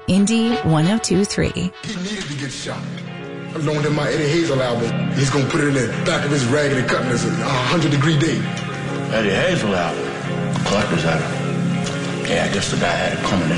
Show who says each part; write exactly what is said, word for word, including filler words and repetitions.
Speaker 1: Indy one oh two point three.
Speaker 2: He needed to get shot. I've known in my Eddie Hazel album, he's going to put it in the back of his Raggedy Cutlass, a hundred degree day.
Speaker 3: Eddie Hazel album? Collector's item. Yeah, I guess the guy had it coming in